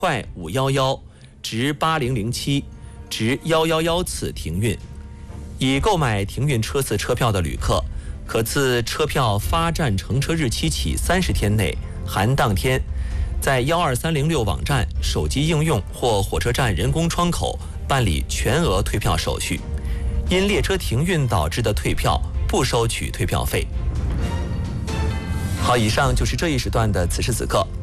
快511-8007直111次停运。已购买停运车次车票的旅客，可自车票发站乘车日期起30天内含当天，在12306网站、手机应用或火车站人工窗口办理全额退票手续。因列车停运导致的退票不收取退票费。好，以上就是这一时段的此时此刻。